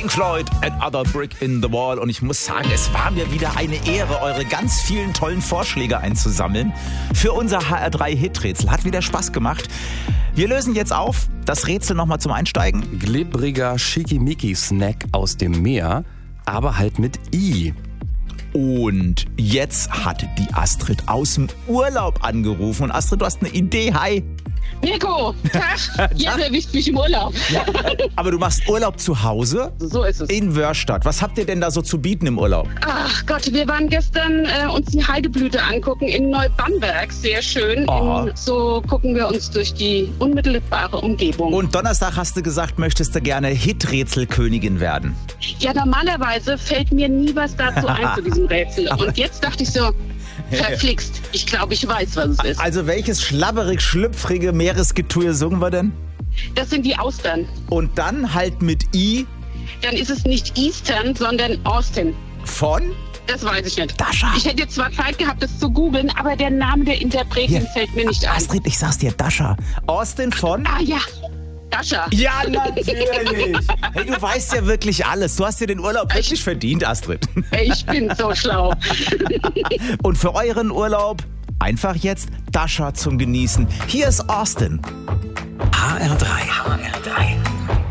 Pink Floyd, Another Brick in the Wall. Und ich muss sagen, es war mir wieder eine Ehre, eure ganz vielen tollen Vorschläge einzusammeln für unser HR3-Hit-Rätsel. Hat wieder Spaß gemacht. Wir lösen jetzt auf. Das Rätsel nochmal zum Einsteigen. Glibbriger Schickimicki-Snack aus dem Meer, aber halt mit I. Und jetzt hat die Astrid aus dem Urlaub angerufen. Und Astrid, du hast eine Idee. Hi. Nico, Tag. Jetzt erwischt mich im Urlaub. Ja, aber du machst Urlaub zu Hause? So ist es. In Wörstadt. Was habt ihr denn da so zu bieten im Urlaub? Ach Gott, wir waren gestern uns die Heideblüte angucken in Neubamberg. Sehr schön. Oh. So gucken wir uns durch die unmittelbare Umgebung. Und Donnerstag hast du gesagt, möchtest du gerne Hit-Rätselkönigin werden. Ja, normalerweise fällt mir nie was dazu ein zu diesem Rätsel. Und jetzt dachte ich so, verflixt. Ich glaube, ich weiß, was es ist. Also welches schlabberig-schlüpfrige Meeresgetue singen wir denn? Das sind die Austern. Und dann halt mit I Dann ist es nicht Eastern, sondern Austin. von? Das weiß ich nicht. Dasha. Ich hätte jetzt zwar Zeit gehabt, das zu googeln, aber der Name der Interpretin fällt mir nicht ein. Astrid, ich sag's dir, Dasha. Austin von? Ah ja, Dasha. Ja, natürlich. Hey, du weißt ja wirklich alles. Du hast dir den Urlaub wirklich verdient, Astrid. Ich bin so schlau. Und für euren Urlaub einfach jetzt Dasha zum Genießen. Hier ist Austin. HR3.